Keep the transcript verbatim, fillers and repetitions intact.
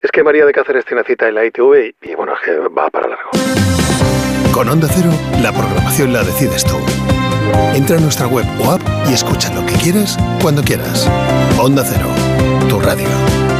Es que María de Cáceres tiene cita en la I T V y, y bueno, es que va para largo. Con Onda Cero, la programación la decides tú. Entra en nuestra web o app y escucha lo que quieras, cuando quieras. Onda Cero, tu radio.